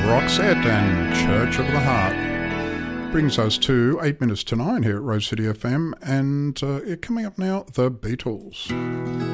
Roxette and Church of the Heart. Brings us to 8 minutes to 9 here at Rose City FM, and coming up now, The Beatles.